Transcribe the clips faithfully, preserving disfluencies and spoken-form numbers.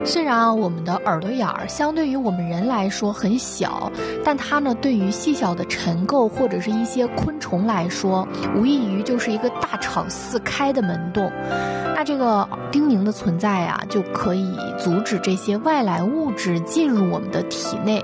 虽然啊，我们的耳朵眼儿相对于我们人来说很小，但它呢，对于细小的尘垢或者是一些昆虫来说，无异于就是一个大敞四开的门洞。那这个叮咛的存在啊，就可以阻止这些外来物质进入我们的体内。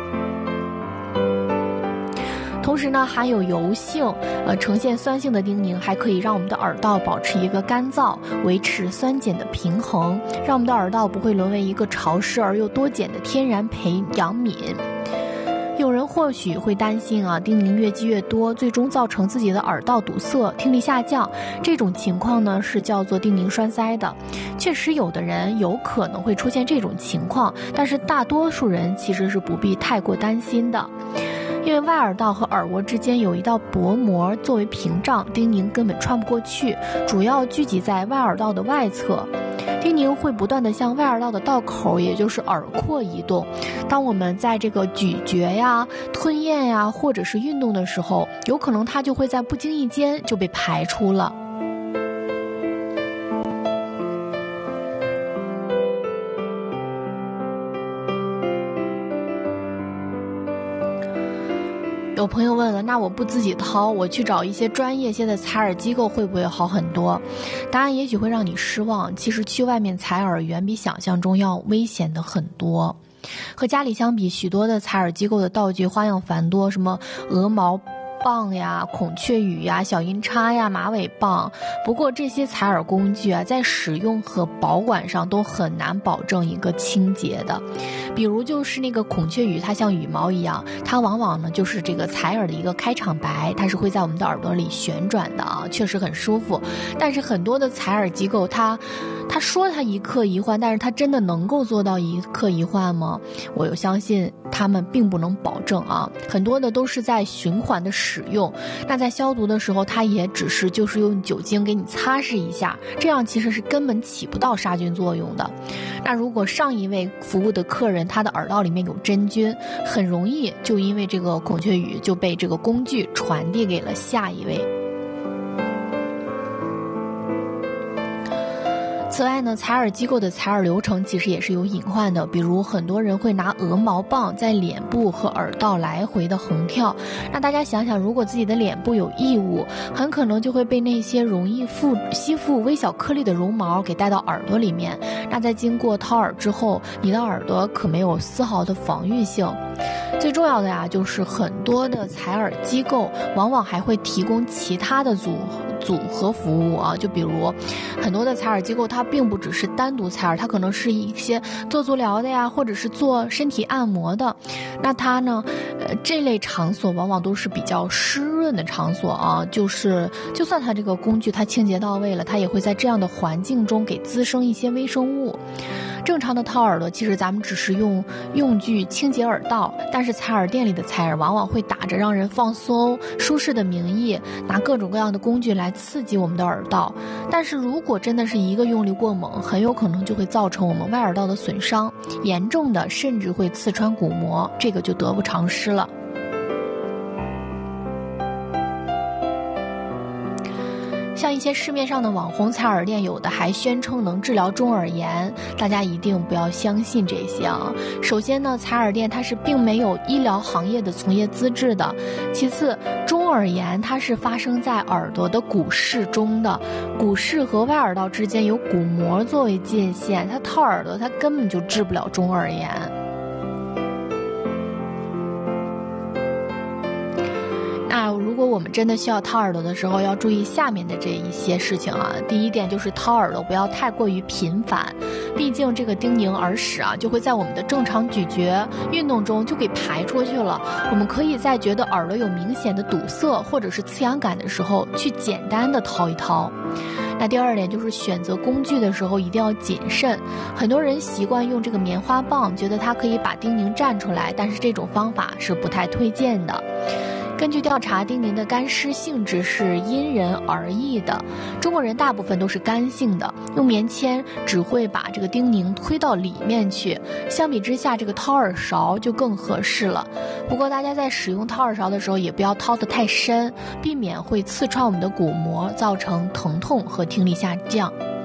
同时呢，含有油性，呃，呈现酸性的叮咛还可以让我们的耳道保持一个干燥，维持酸碱的平衡，让我们的耳道不会沦为一个潮湿而又多碱的天然培养皿。有人或许会担心啊，叮咛越积越多，最终造成自己的耳道堵塞、听力下降，这种情况呢是叫做叮咛栓塞的。确实，有的人有可能会出现这种情况，但是大多数人其实是不必太过担心的。因为外耳道和耳蜗之间有一道薄膜作为屏障，叮咛根本穿不过去，主要聚集在外耳道的外侧。叮咛会不断地向外耳道的道口，也就是耳廓移动。当我们在这个咀嚼呀、吞咽呀，或者是运动的时候，有可能它就会在不经意间就被排出了。有朋友问了，那我不自己掏，我去找一些专业些的采耳机构会不会好很多？答案也许会让你失望，其实去外面采耳远比想象中要危险的很多。和家里相比，许多的采耳机构的道具花样繁多，什么鹅毛棒呀、孔雀羽呀、小音叉呀、马尾棒。不过这些采耳工具啊，在使用和保管上都很难保证一个清洁的。比如就是那个孔雀羽，它像羽毛一样，它往往呢就是这个采耳的一个开场白，它是会在我们的耳朵里旋转的啊，确实很舒服。但是很多的采耳机构，它它说它一刻一换，但是它真的能够做到一刻一换吗？我又相信他们并不能保证啊。很多的都是在循环的使用，那在消毒的时候，它也只是就是用酒精给你擦拭一下，这样其实是根本起不到杀菌作用的。那如果上一位服务的客人他的耳道里面有真菌，很容易就因为这个孔雀羽就被这个工具传递给了下一位。此外呢，采耳机构的采耳流程其实也是有隐患的，比如很多人会拿鹅毛棒在脸部和耳道来回的横跳。那大家想想，如果自己的脸部有异物，很可能就会被那些容易附吸附微小颗粒的绒毛给带到耳朵里面。那在经过掏耳之后，你的耳朵可没有丝毫的防御性。最重要的呀，就是很多的采耳机构往往还会提供其他的组组合服务啊，就比如很多的采耳机构，它并不只是单独采耳，它可能是一些做足疗的呀，或者是做身体按摩的。那它呢，呃，这类场所往往都是比较湿润的场所啊，就是就算它这个工具它清洁到位了，它也会在这样的环境中给滋生一些微生物。正常的掏耳朵，其实咱们只是用用具清洁耳道，但是采耳店里的采耳往往会打着让人放松、舒适的名义，拿各种各样的工具来刺激我们的耳道。但是如果真的是一个用力过猛，很有可能就会造成我们外耳道的损伤，严重的甚至会刺穿鼓膜，这个就得不偿失了。像一些市面上的网红采耳店，有的还宣称能治疗中耳炎，大家一定不要相信这些啊。首先呢，采耳店它是并没有医疗行业的从业资质的。其次，中耳炎它是发生在耳朵的骨室中的，骨室和外耳道之间有鼓膜作为界限，它掏耳朵它根本就治不了中耳炎。那如果我们真的需要掏耳朵的时候，要注意下面的这一些事情啊。第一点就是掏耳朵不要太过于频繁，毕竟这个叮咛耳屎啊就会在我们的正常咀嚼运动中就给排出去了。我们可以在觉得耳朵有明显的堵塞或者是刺痒感的时候，去简单的掏一掏。那第二点就是选择工具的时候一定要谨慎。很多人习惯用这个棉花棒，觉得它可以把叮咛蘸出来，但是这种方法是不太推荐的。根据调查，叮咛的干湿性质是因人而异的。中国人大部分都是干性的，用棉签只会把这个叮咛推到里面去。相比之下，这个掏耳勺就更合适了。不过大家在使用掏耳勺的时候，也不要掏得太深，避免会刺穿我们的鼓膜，造成疼痛和听力下降。